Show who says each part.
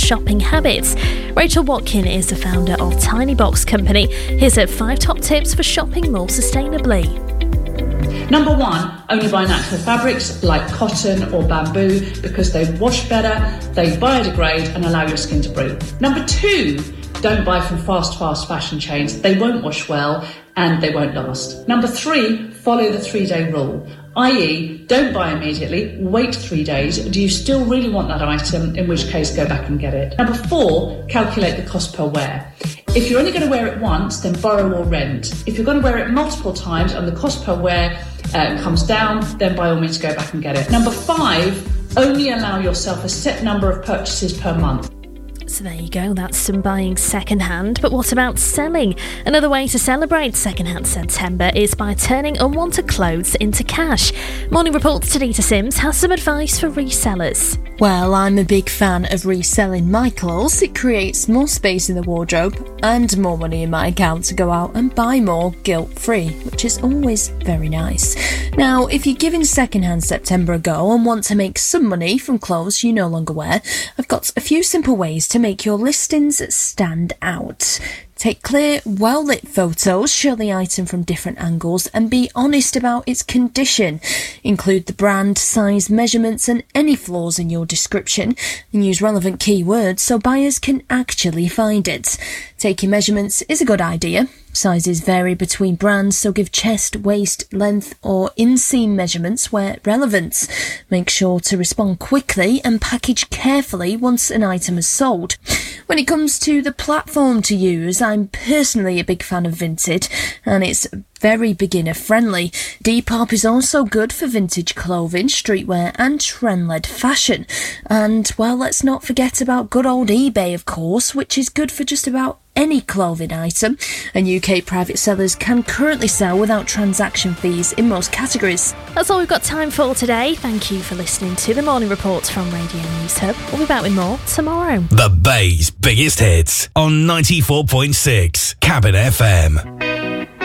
Speaker 1: shopping habits. Rachel Watkin is the founder of Tiny Box Company. Here's her 5 top tips for shopping more sustainably.
Speaker 2: Number 1, only buy natural fabrics like cotton or bamboo because they wash better, they biodegrade and allow your skin to breathe. Number 2, don't buy from fast fashion chains. They won't wash well and they won't last. Number 3, follow the 3-day rule, i.e. don't buy immediately, wait 3 days. Do you still really want that item? In which case, go back and get it. Number 4, calculate the cost per wear. If you're only going to wear it once, then borrow or rent. If you're going to wear it multiple times and the cost per wear comes down, then by all means go back and get it. Number 5, only allow yourself a set number of purchases per month.
Speaker 1: So there you go, that's some buying second-hand. But what about selling? Another way to celebrate Second-Hand September is by turning unwanted clothes into cash. Morning Report's Tanita Sims has some advice for resellers.
Speaker 3: Well, I'm a big fan of reselling my clothes. It creates more space in the wardrobe and more money in my account to go out and buy more guilt-free, which is always very nice. Now, if you're giving Second-Hand September a go and want to make some money from clothes you no longer wear, I've got a few simple ways to make your listings stand out. Take clear, well-lit photos, show the item from different angles and be honest about its condition. Include the brand, size, measurements and any flaws in your description and use relevant keywords so buyers can actually find it. Taking measurements is a good idea. Sizes vary between brands, so give chest, waist, length or inseam measurements where relevant. Make sure to respond quickly and package carefully once an item is sold. When it comes to the platform to use, I'm personally a big fan of Vinted and it's very beginner friendly. Depop is also good for vintage clothing, streetwear and trend-led fashion. And well, let's not forget about good old eBay, of course, which is good for just about any clothing item, and UK private sellers can currently sell without transaction fees in most categories.
Speaker 1: That's all we've got time for today. Thank you for listening to the Morning Report from Radio News Hub. We'll be back with more tomorrow.
Speaker 4: The Bay's biggest hits on 94.6 Cabin FM.